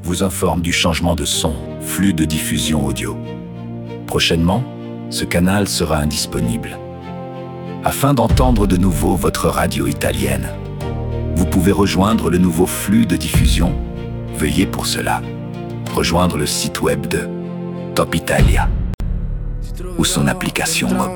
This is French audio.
vous informe du changement de son, flux de diffusion audio. Prochainement, ce canal sera indisponible. Afin d'entendre de nouveau votre radio italienne, vous pouvez rejoindre le nouveau flux de diffusion. Veuillez pour cela rejoindre le site web de Top Italia ou son application mobile.